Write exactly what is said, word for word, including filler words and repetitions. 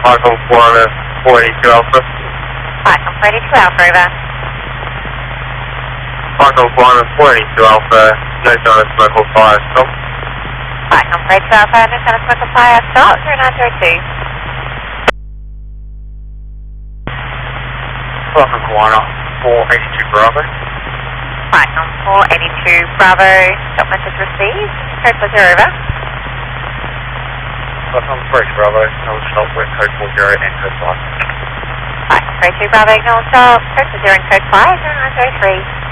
Michael Florida four eighty-two Alpha. Michael four eighty-two Alpha, over. Michael Florida four eighty-two Alpha, no sign of smoke or fire, stop. Michael four eighty-two Alpha, no sign of smoke or fire, stop, zero nine zero two. Welcome Kiwana four eighty-two Bravo. Michael four eighty-two Bravo, stop message received, code four zero, over. Welcome three Bravo, no stop with code four zero and code five. Michael four eighty-two Bravo, no stop, code four zero and code five, zero nine zero three.